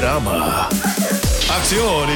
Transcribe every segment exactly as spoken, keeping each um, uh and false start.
drama, acción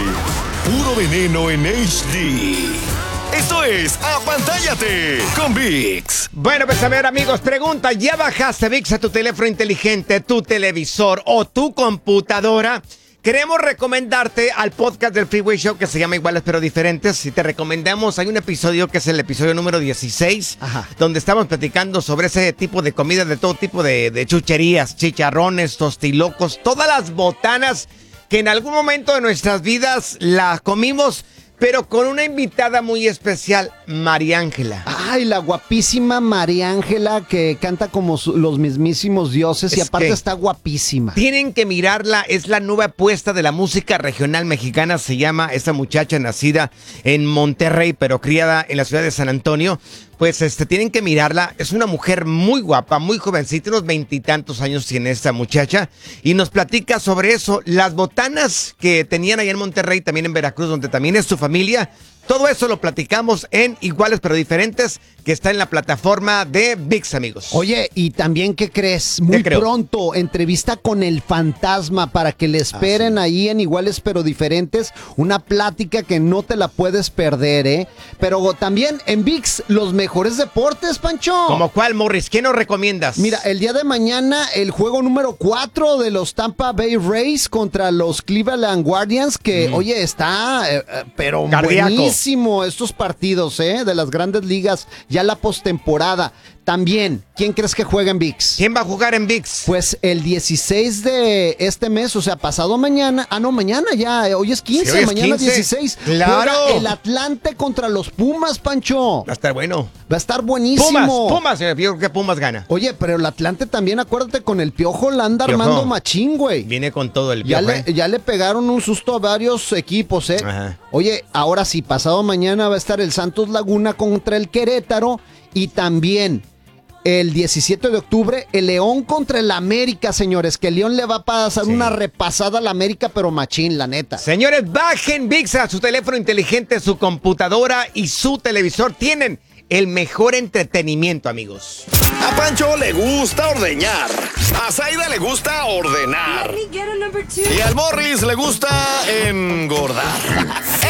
y puro veneno en H D. Esto es Apantállate con ViX. Bueno, pues a ver, amigos, pregunta, ¿ya bajaste ViX a tu teléfono inteligente, tu televisor o tu computadora? Queremos recomendarte al podcast del Freeway Show que se llama Iguales pero Diferentes. Y te recomendamos, hay un episodio que es el episodio número dieciséis, Ajá. donde estamos platicando sobre ese tipo de comida, de todo tipo de, de chucherías, chicharrones, tostilocos, todas las botanas que en algún momento de nuestras vidas las comimos, pero con una invitada muy especial, María Ángela. Ay, la guapísima María Ángela que canta como su, los mismísimos dioses es y aparte está guapísima. Tienen que mirarla, es la nueva apuesta de la música regional mexicana, se llama esta muchacha nacida en Monterrey, pero criada en la ciudad de San Antonio. Pues este, tienen que mirarla, es una mujer muy guapa, muy jovencita, unos veintitantos años tiene esta muchacha, y nos platica sobre eso, las botanas que tenían allá en Monterrey, también en Veracruz, donde también es su familia. Todo eso lo platicamos en Iguales pero Diferentes, que está en la plataforma de ViX, amigos. Oye, y también, ¿qué crees? Muy ¿Qué pronto, entrevista con el fantasma para que le esperen ah, sí. ahí en Iguales pero Diferentes. Una plática que no te la puedes perder, ¿eh? Pero también en ViX, los mejores deportes, Pancho. ¿Cómo cuál, Morris? ¿Qué nos recomiendas? Mira, el día de mañana, el juego número cuatro de los Tampa Bay Rays contra los Cleveland Guardians, que, mm. oye, está, eh, pero Cardíaco. buenísimo estos partidos, ¿eh? De las grandes ligas, ya la postemporada. También, ¿quién crees que juega en ViX? ¿Quién va a jugar en ViX? Pues el dieciséis de este mes, o sea, pasado mañana. Ah, no, mañana ya, hoy es quince, sí, hoy es mañana quince. dieciséis. ¡Claro! Juega el Atlante contra los Pumas, Pancho. Va a estar bueno. Va a estar buenísimo. Pumas, Pumas, yo creo que Pumas gana. Oye, pero el Atlante también, acuérdate, con el Piojo la anda Piojo. armando machín, güey. Viene con todo el Piojo. Ya le, ya le pegaron un susto a varios equipos, ¿eh? Ajá. Oye, ahora sí, pasado mañana va a estar el Santos Laguna contra el Querétaro y también el diecisiete de octubre, el León contra el América, señores, que el León le va a pasar sí. una repasada al América, pero machín, la neta. Señores, bajen ViX a su teléfono inteligente, su computadora y su televisor. Tienen el mejor entretenimiento, amigos. A Pancho le gusta ordeñar. A Zaida le gusta ordenar. Y al Morris le gusta engordar.